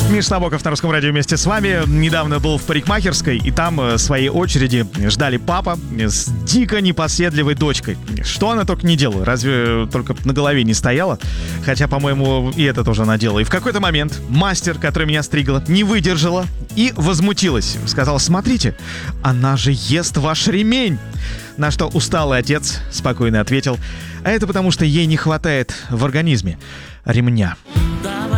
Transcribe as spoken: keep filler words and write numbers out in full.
Миш Набоков на Русском радио вместе с вами. Недавно был в парикмахерской, и там э, своей очереди ждали папа с дико непоседливой дочкой. Что она только не делала, разве только на голове не стояла? Хотя, по-моему, и это тоже она делала. И в какой-то момент мастер, который меня стригла, не выдержала и возмутилась. Сказала: смотрите, она же ест ваш ремень. На что усталый отец спокойно ответил: а это потому, что ей не хватает в организме ремня.